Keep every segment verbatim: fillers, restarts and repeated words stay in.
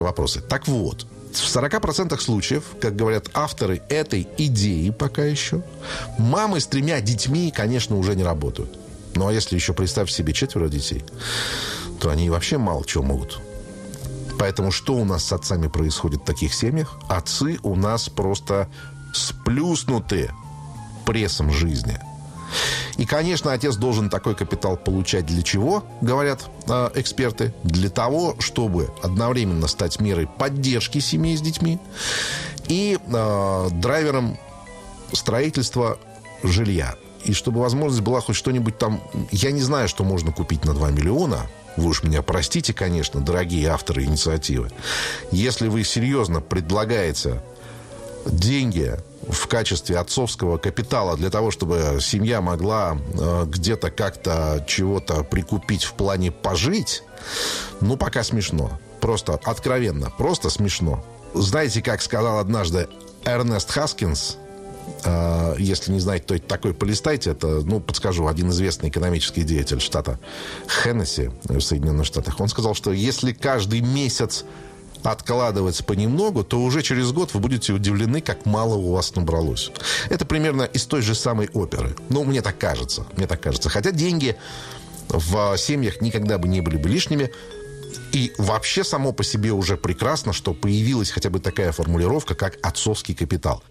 вопросы. Так вот, в сорока процентах случаев, как говорят авторы этой идеи пока еще, мамы с тремя детьми, конечно, уже не работают. Ну, а если еще представь себе четверо детей, то они вообще мало чего могут. Поэтому что у нас с отцами происходит в таких семьях? Отцы у нас просто сплюснуты прессом жизни. И, конечно, отец должен такой капитал получать для чего, говорят э, эксперты? Для того, чтобы одновременно стать мерой поддержки семьи с детьми и э, драйвером строительства жилья. И чтобы возможность была хоть что-нибудь там... Я не знаю, что можно купить на два миллиона. Вы уж меня простите, конечно, дорогие авторы инициативы. Если вы серьезно предлагаете деньги в качестве отцовского капитала для того, чтобы семья могла э, где-то как-то чего-то прикупить в плане пожить, ну, пока смешно. Просто откровенно, просто смешно. Знаете, как сказал однажды Эрнест Хаскинс? Э, если не знаете, кто это такой, полистайте. Это, ну, подскажу, один известный экономический деятель штата Хеннесси в Соединенных Штатах. Он сказал, что если каждый месяц откладывать понемногу, то уже через год вы будете удивлены, как мало у вас набралось. Это примерно из той же самой оперы. Ну, мне так кажется. Мне так кажется. Хотя деньги в семьях никогда бы не были бы лишними. И вообще само по себе уже прекрасно, что появилась хотя бы такая формулировка, как отцовский капитал.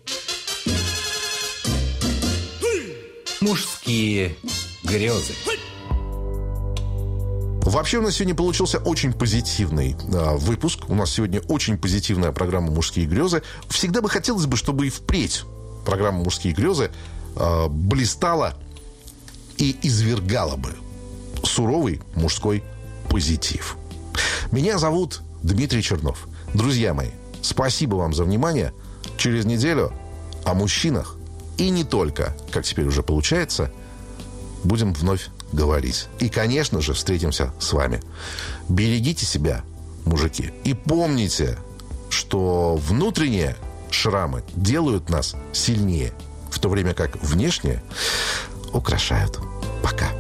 Мужские грезы. Вообще у нас сегодня получился очень позитивный э, выпуск. У нас сегодня очень позитивная программа «Мужские грезы». Всегда бы хотелось бы, чтобы и впредь программа «Мужские грезы» э, блистала и извергала бы суровый мужской позитив. Меня зовут Дмитрий Чернов. Друзья мои, спасибо вам за внимание. Через неделю о мужчинах и не только, как теперь уже получается, будем вновь говорить. И, конечно же, встретимся с вами. Берегите себя, мужики. И помните, что внутренние шрамы делают нас сильнее, в то время как внешние украшают. Пока.